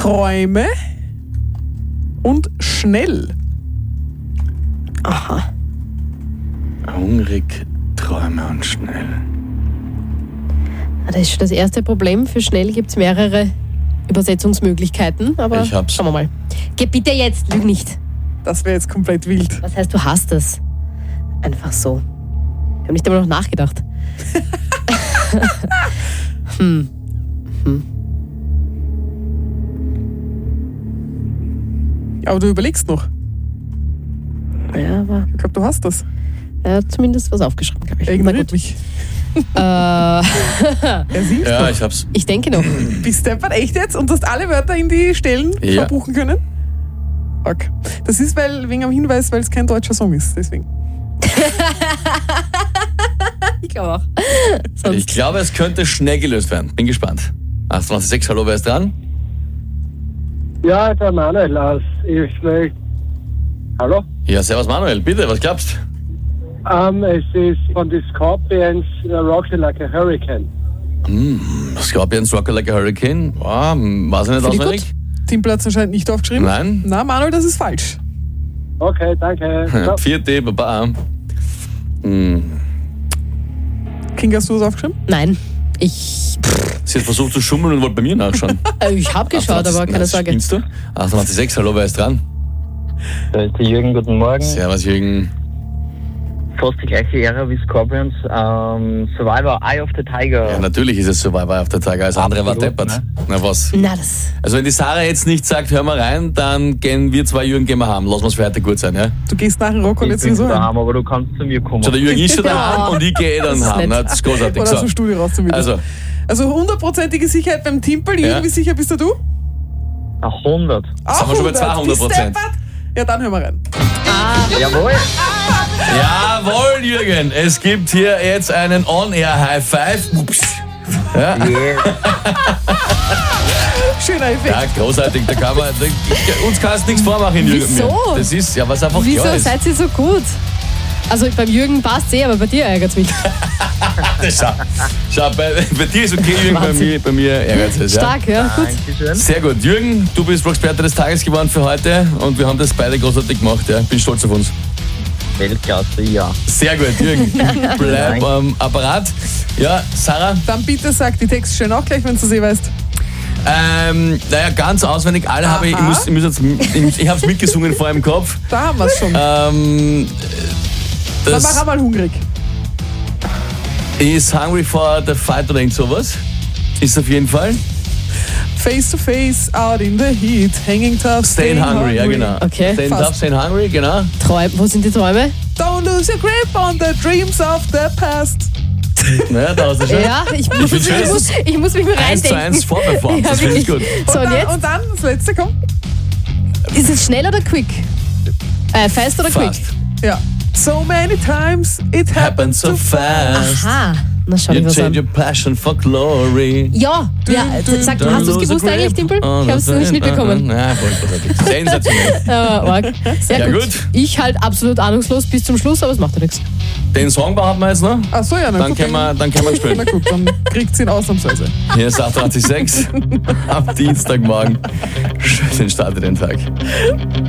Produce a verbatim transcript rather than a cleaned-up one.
Träume und schnell. Aha. Hungrig, Träume und schnell. Das ist schon das erste Problem. Für schnell gibt es mehrere Übersetzungsmöglichkeiten. Aber Ich hab's. schauen wir mal. Geh bitte jetzt, lüg nicht. Das wäre jetzt komplett wild. Was heißt, du hast es? Einfach so. Ich habe nicht einmal noch nachgedacht. hm. Hm. Aber du überlegst noch. Ja, aber Ich glaube, du hast das. er hat zumindest was aufgeschrieben, glaube ich. Er Na ignoriert gut. mich. Äh, Er singt Ja, noch. ich hab's. ich denke noch. Bist du echt jetzt? Und du hast alle Wörter in die Stellen Ja. verbuchen können? Okay. Das ist weil, wegen am Hinweis, weil es kein deutscher Song ist. Deswegen. Ich glaube auch. Ich Sonst. glaube, es könnte schnell gelöst werden. Bin gespannt. achtundzwanzig Komma sechs, hallo, wer ist dran? Ja, der Manuel aus Ilflöch. Hallo? Ja, servus Manuel, bitte, was glaubst Ähm, es ist von den Scorpions uh, Rock You Like a Hurricane. du? Scorpions Rock Like a Hurricane? Wow, hm, weiß ich nicht Finde ich auswendig. gut. Timpel hat es anscheinend nicht aufgeschrieben. Nein. Na, Manuel, das ist falsch. Okay, danke. Ja. vierte, Baba. Hm. King, hast du das aufgeschrieben? Nein. Ich, Sie hat versucht zu schummeln und wollte bei mir nachschauen. äh, ich habe geschaut, aber keine Sorge. Spinnst du? achtundzwanzig Komma sechs, hallo, wer ist dran? Da ist der Jürgen, guten Morgen. Servus Jürgen. Fast die gleiche Ära wie Scorpions. Ähm, Survivor, Eye of the Tiger. Ja, natürlich ist es Survivor auf der Tiger, als andere war Absolut, deppert. ne? Na was? Na, das. Also wenn die Sarah jetzt nicht sagt, hör mal rein, dann gehen wir zwei Jürgen gehen wir haben. Lassen wir es für heute gut sein, ja? Du gehst nach dem Rock und ich jetzt bin so heim. daheim, aber du kannst zu mir kommen. So, der Jürgen ist schon Ja. daheim und ich gehe dann Das ist heim. nett. Na, das ist großartig. Oder aus dem So. Studio raus zumindest. Also, Also hundertprozentige Sicherheit beim Timpel. Ja. Jürgen, wie sicher bist du? Ach, hundert. Sind wir schon bei zweihundert Prozent. Bist deppert? Ja, dann hören wir rein. Jawohl. jawohl, Jürgen. Es gibt hier jetzt einen On-Air-High-Five. Ups. Ja, Yes. Schöner Effekt. ja, großartig. Da kann man, da, uns kannst du nichts vormachen, Jürgen. Wieso? Das ist ja, was einfach Wieso klar ist. seid ihr so gut? Also beim Jürgen passt eh, aber bei dir ärgert es mich. Schau, schau bei, bei dir ist okay, Jürgen, bei Wahnsinn. mir, bei mir ärgert es. Ja? Stark, ja, gut. Dankeschön. Sehr gut. Jürgen, du bist Rocksperte des Tages geworden für heute und wir haben das beide großartig gemacht. Ja. Bin stolz auf uns. Weltklasse, ja. Sehr gut, Jürgen. Bleib am Apparat. Ja, Sarah, Dann bitte sag die Texte schön auch gleich, wenn du sie weißt. ähm, naja, ganz auswendig, alle habe ich, ich, muss, ich, muss jetzt, ich, ich habe es mitgesungen vor im Kopf. Da haben wir es schon. Ähm, Dann mach das einmal hungrig. ist Hungry for the Fight oder irgend sowas. Ist auf jeden Fall. Face to face, out in the heat, hanging tough, Staying hungry, ja genau. Okay. Staying Fast. tough, staying hungry, genau. Träum, wo sind die Träume? Don't lose your grip on the dreams of the past. Naja, da hast du schon. Ja, ich muss, find's ich schön, muss, ich muss mich mal Eins zu reindenken. eins vorperformt, Ja, das finde ich gut. wirklich. So, und, und dann, jetzt? und dann das letzte, komm. Ist es schnell oder quick? Äh, fast oder Fast. quick? Ja. So many times it Happened happens so so fast. fast. Aha, na schau You dir was change an. your passion for glory. Ja, ja dün, sag, Don't hast du es lose gewusst a eigentlich, grip Timpel? on Ich habe es the nicht thing. mitbekommen. Nein, voll großartig. Sensationell. Aber arg. Ja, Ja, gut. gut. Ich halt absolut ahnungslos bis zum Schluss, aber es macht ja nichts. Den Song haben wir jetzt noch. Ach so, ja, na Dann gut. können wir, dann können wir spielen. Na gut, dann kriegt sie ihn ausnahmsweise. Hier ist achtundzwanzig Komma sechs am Dienstagmorgen. Schönen Start in den Tag.